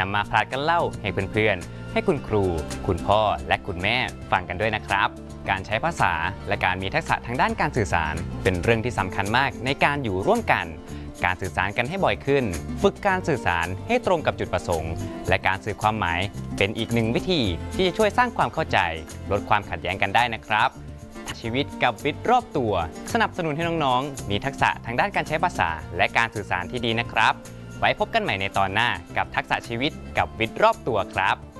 ำมาพลาดกันเล่าให้เพื่อนๆให้คุณครูคุณพ่อและคุณแม่ฟังกันด้วยนะครับการใช้ภาษาและการมีทักษะทางด้านการสื่อสารเป็นเรื่องที่สำคัญมากในการอยู่ร่วมกันการสื่อสารกันให้บ่อยขึ้นฝึกการสื่อสารให้ตรงกับจุดประสงค์และการสื่อความหมายเป็นอีกหนึ่งวิธีที่จะช่วยสร้างความเข้าใจลดความขัดแย้งกันได้นะครับชีวิตกับวิทย์รอบตัวสนับสนุนให้น้องๆมีทักษะทางด้านการใช้ภาษาและการสื่อสารที่ดีนะครับไว้พบกันใหม่ในตอนหน้ากับทักษะชีวิตกับวิทย์รอบตัวครับ